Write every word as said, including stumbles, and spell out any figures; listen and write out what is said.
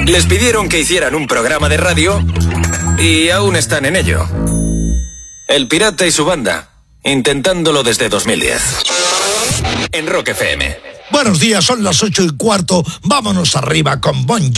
Les pidieron que hicieran un programa de radio y aún están en ello. El Pirata y su banda, intentándolo desde dos mil diez. En Rock F M. Buenos días, son las ocho y cuarto. Vámonos arriba con Bon Jovi.